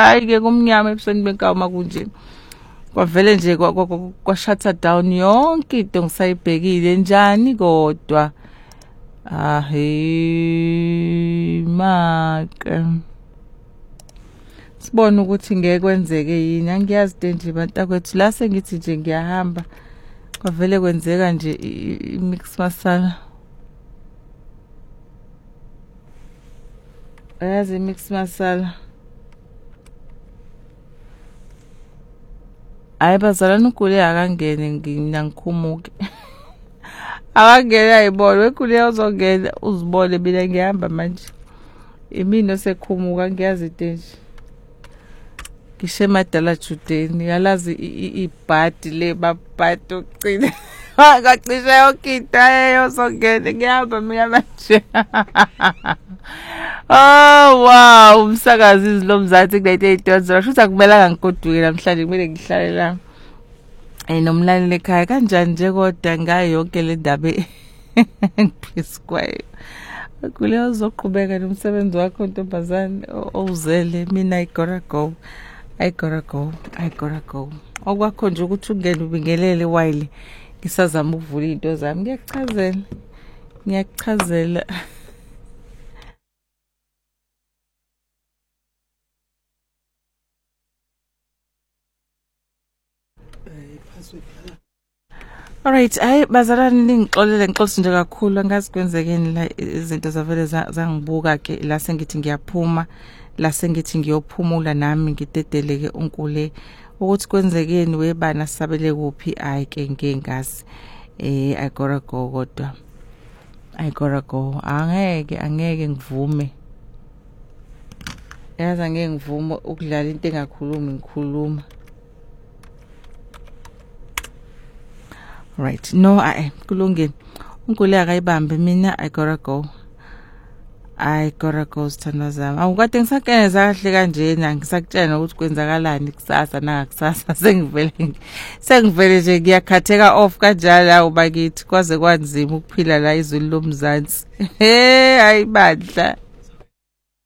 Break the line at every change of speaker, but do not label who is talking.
hayi ke kumnyama ebusweni benkawu makunje kwavele nje kwa-shutter down yonke into ngisayibhekile njani kodwa maka sibone ukuthi ngeke kwenzeke yini angiyazi nje bantakwethu la sengithi nje ngiyahamba kwavele kwenzeka nje i-mix masala ayazi i-mix masala hayi bazalana uGule akangene ngikhumuke akangene ayibona weGule uzongena uzibone mina ngihamba manje imini osekhumuka ngiyazi nje ngishe madala judeni yalazi ibhadi le babhadi ucina ngacishe yonke into ayosongena ngihamba mina manje oh wow umsakazi izilo mzansi ku-98.0 futhi akumelanga ngigoduke namhlanje kumele ngihlale la nomlaleli ekhaya kanjani nje kodwa ngayo yonke le ndaba ngiphikwayo kule uzoqhubeka nomsebenzi wakho ntombazane owuzele mina I gotta go okwakho nje ukuthi ungene ubingelele while ngisazama ukuvula into zami ngiyakuchazela Alright, bazalani ningixolele ngixolisi nje kakhulu angazi kwenzekeni la izinto zavele zangibuka ke la sengithi ngiyaphuma la sengithi ngiyophumula nami ngitedeleke uNkule ukuthi kwenzekeni webana sabele kuphi hayi ke ngengazi I gotta go kodwa I gotta go angeke ngivume yazi angeke ngivume ukudlala into engakhulumi ngikhuluma right no kulungile uNkule akayibambe mina I gotta go sithando zami awukade ngisakenza kahle kanjena ngisakutshela ukuthi kwenzakalani kusasa nangakusasa sengivele nje ngiyakhatheka off kanjalo awubakithi kwaze kwanzima ukuphila la izulu lomzansi ayibandla